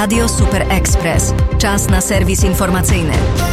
Radio Super Express. Czas na serwis informacyjny.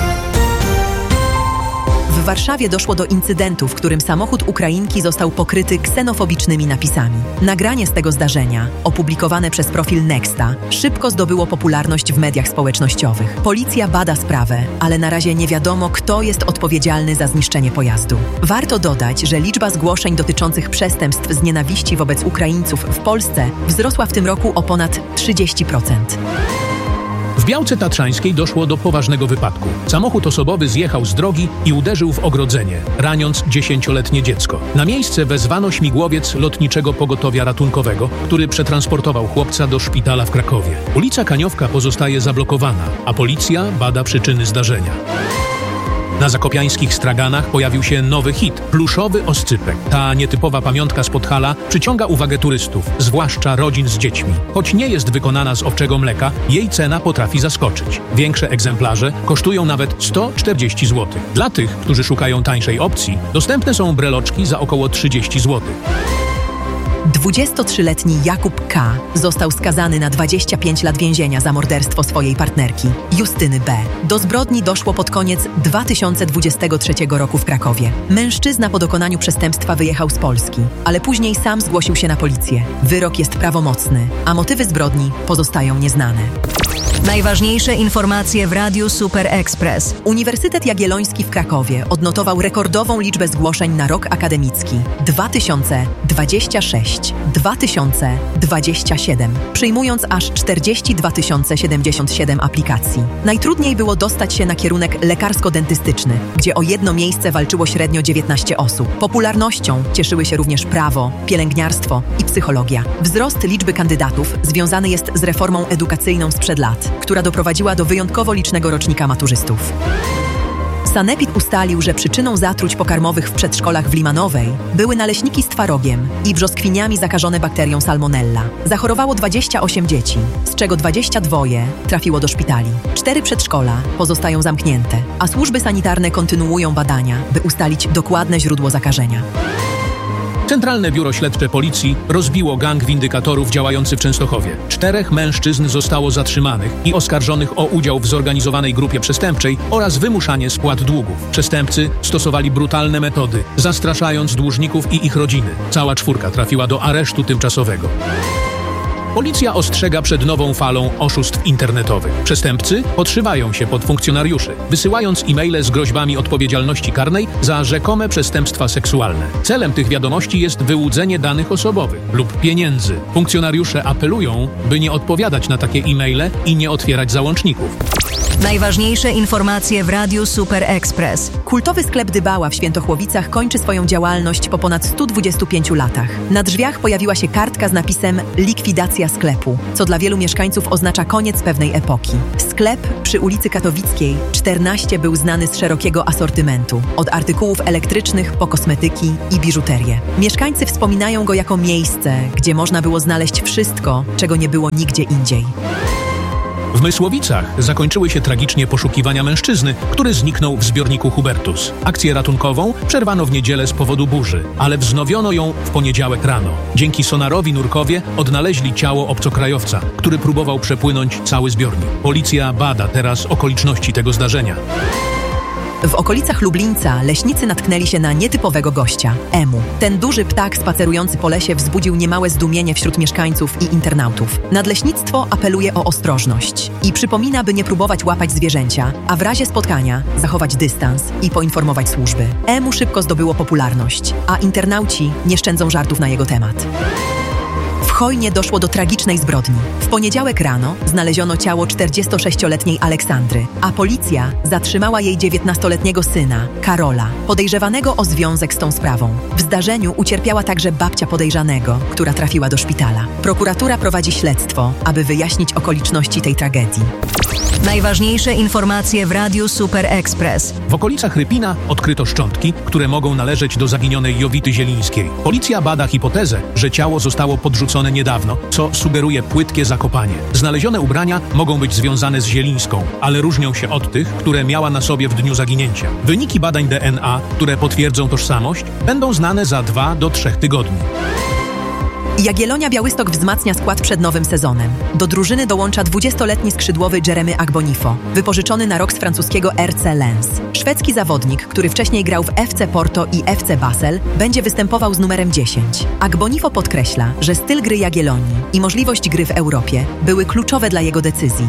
W Warszawie doszło do incydentu, w którym samochód Ukrainki został pokryty ksenofobicznymi napisami. Nagranie z tego zdarzenia, opublikowane przez profil Nexta, szybko zdobyło popularność w mediach społecznościowych. Policja bada sprawę, ale na razie nie wiadomo, kto jest odpowiedzialny za zniszczenie pojazdu. Warto dodać, że liczba zgłoszeń dotyczących przestępstw z nienawiści wobec Ukraińców w Polsce wzrosła w tym roku o ponad 30%. W Białce Tatrzańskiej doszło do poważnego wypadku. Samochód osobowy zjechał z drogi i uderzył w ogrodzenie, raniąc 10-letnie dziecko. Na miejsce wezwano śmigłowiec Lotniczego Pogotowia Ratunkowego, który przetransportował chłopca do szpitala w Krakowie. Ulica Kaniowka pozostaje zablokowana, a policja bada przyczyny zdarzenia. Na zakopiańskich straganach pojawił się nowy hit – pluszowy oscypek. Ta nietypowa pamiątka z Podhala przyciąga uwagę turystów, zwłaszcza rodzin z dziećmi. Choć nie jest wykonana z owczego mleka, jej cena potrafi zaskoczyć. Większe egzemplarze kosztują nawet 140 zł. Dla tych, którzy szukają tańszej opcji, dostępne są breloczki za około 30 zł. 23-letni Jakub K. został skazany na 25 lat więzienia za morderstwo swojej partnerki, Justyny B. Do zbrodni doszło pod koniec 2023 roku w Krakowie. Mężczyzna po dokonaniu przestępstwa wyjechał z Polski, ale później sam zgłosił się na policję. Wyrok jest prawomocny, a motywy zbrodni pozostają nieznane. Najważniejsze informacje w Radiu Super Express. Uniwersytet Jagielloński w Krakowie odnotował rekordową liczbę zgłoszeń na rok akademicki 2026-2027, przyjmując aż 42 077 aplikacji. Najtrudniej było dostać się na kierunek lekarsko-dentystyczny, gdzie o jedno miejsce walczyło średnio 19 osób. Popularnością cieszyły się również prawo, pielęgniarstwo i psychologia. Wzrost liczby kandydatów związany jest z reformą edukacyjną sprzed lat, która doprowadziła do wyjątkowo licznego rocznika maturzystów. Sanepid ustalił, że przyczyną zatruć pokarmowych w przedszkolach w Limanowej były naleśniki z twarogiem i brzoskwiniami zakażone bakterią Salmonella. Zachorowało 28 dzieci, z czego 22 trafiło do szpitali. 4 przedszkola pozostają zamknięte, a służby sanitarne kontynuują badania, by ustalić dokładne źródło zakażenia. Centralne Biuro Śledcze Policji rozbiło gang windykatorów działający w Częstochowie. 4 mężczyzn zostało zatrzymanych i oskarżonych o udział w zorganizowanej grupie przestępczej oraz wymuszanie spłat długów. Przestępcy stosowali brutalne metody, zastraszając dłużników i ich rodziny. Cała 4 trafiła do aresztu tymczasowego. Policja ostrzega przed nową falą oszustw internetowych. Przestępcy podszywają się pod funkcjonariuszy, wysyłając e-maile z groźbami odpowiedzialności karnej za rzekome przestępstwa seksualne. Celem tych wiadomości jest wyłudzenie danych osobowych lub pieniędzy. Funkcjonariusze apelują, by nie odpowiadać na takie e-maile i nie otwierać załączników. Najważniejsze informacje w Radiu Super Express. Kultowy sklep Dybała w Świętochłowicach kończy swoją działalność po ponad 125 latach. Na drzwiach pojawiła się kartka z napisem „Likwidacja sklepu”, co dla wielu mieszkańców oznacza koniec pewnej epoki. Sklep przy ulicy Katowickiej 14 był znany z szerokiego asortymentu, od artykułów elektrycznych po kosmetyki i biżuterię. Mieszkańcy wspominają go jako miejsce, gdzie można było znaleźć wszystko, czego nie było nigdzie indziej. W Mysłowicach zakończyły się tragicznie poszukiwania mężczyzny, który zniknął w zbiorniku Hubertus. Akcję ratunkową przerwano w niedzielę z powodu burzy, ale wznowiono ją w poniedziałek rano. Dzięki sonarowi nurkowie odnaleźli ciało obcokrajowca, który próbował przepłynąć cały zbiornik. Policja bada teraz okoliczności tego zdarzenia. W okolicach Lublińca leśnicy natknęli się na nietypowego gościa – Emu. Ten duży ptak spacerujący po lesie wzbudził niemałe zdumienie wśród mieszkańców i internautów. Nadleśnictwo apeluje o ostrożność i przypomina, by nie próbować łapać zwierzęcia, a w razie spotkania zachować dystans i poinformować służby. Emu szybko zdobyło popularność, a internauci nie szczędzą żartów na jego temat. W Chojnie doszło do tragicznej zbrodni. W poniedziałek rano znaleziono ciało 46-letniej Aleksandry, a policja zatrzymała jej 19-letniego syna, Karola, podejrzewanego o związek z tą sprawą. W zdarzeniu ucierpiała także babcia podejrzanego, która trafiła do szpitala. Prokuratura prowadzi śledztwo, aby wyjaśnić okoliczności tej tragedii. Najważniejsze informacje w Radiu Super Express. W okolicach Rypina odkryto szczątki, które mogą należeć do zaginionej Jowity Zielińskiej. Policja bada hipotezę, że ciało zostało podrzucone niedawno, co sugeruje płytkie zakopanie. Znalezione ubrania mogą być związane z Zielińską, ale różnią się od tych, które miała na sobie w dniu zaginięcia. Wyniki badań DNA, które potwierdzą tożsamość, będą znane za 2 do 3 tygodni. Jagiellonia Białystok wzmacnia skład przed nowym sezonem. Do drużyny dołącza 20-letni skrzydłowy Jeremy Agbonifo, wypożyczony na rok z francuskiego RC Lens. Szwedzki zawodnik, który wcześniej grał w FC Porto i FC Basel, będzie występował z numerem 10. Agbonifo podkreśla, że styl gry Jagiellonii i możliwość gry w Europie były kluczowe dla jego decyzji.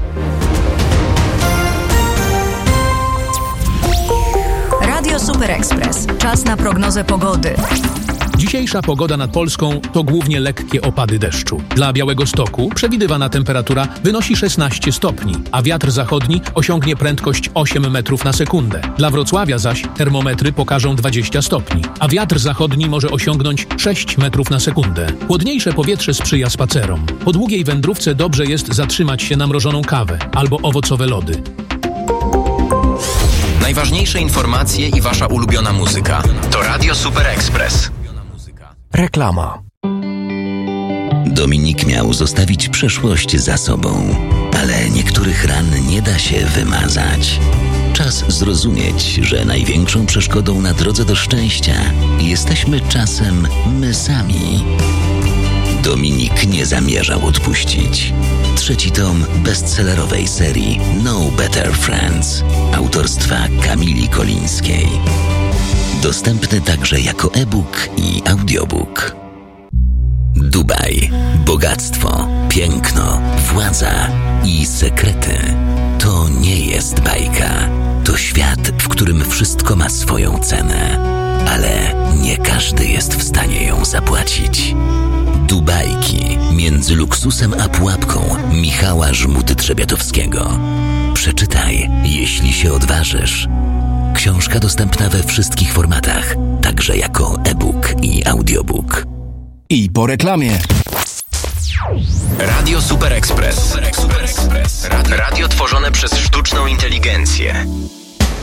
Radio Super Express. Czas na prognozę pogody. Dzisiejsza pogoda nad Polską to głównie lekkie opady deszczu. Dla Białegostoku przewidywana temperatura wynosi 16 stopni, a wiatr zachodni osiągnie prędkość 8 metrów na sekundę. Dla Wrocławia zaś termometry pokażą 20 stopni, a wiatr zachodni może osiągnąć 6 metrów na sekundę. Chłodniejsze powietrze sprzyja spacerom. Po długiej wędrówce dobrze jest zatrzymać się na mrożoną kawę albo owocowe lody. Najważniejsze informacje i wasza ulubiona muzyka to Radio Super Express. Reklama. Dominik miał zostawić przeszłość za sobą, ale niektórych ran nie da się wymazać. Czas zrozumieć, że największą przeszkodą na drodze do szczęścia jesteśmy czasem my sami. Dominik nie zamierzał odpuścić. 3. tom bestsellerowej serii No Better Friends autorstwa Kamili Kolińskiej. Dostępny także jako e-book i audiobook. Dubaj, bogactwo, piękno, władza i sekrety. To nie jest bajka. To świat, w którym wszystko ma swoją cenę. Ale nie każdy jest w stanie ją zapłacić. Dubajki między luksusem a pułapką Michała Żmudy-Trzebiatowskiego. Przeczytaj, jeśli się odważysz. Książka dostępna we wszystkich formatach, także jako e-book i audiobook. I po reklamie. Radio Super Express. Radio tworzone przez sztuczną inteligencję.